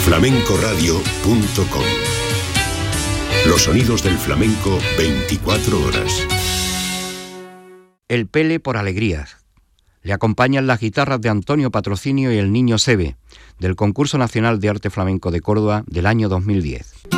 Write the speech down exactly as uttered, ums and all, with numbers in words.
flamencoradio punto com. Los sonidos del flamenco veinticuatro horas. El Pele por alegrías. Le acompañan las guitarras de Antonio Patrocinio y el Niño Sebe, del Concurso Nacional de Arte Flamenco de Córdoba del año dos mil diez.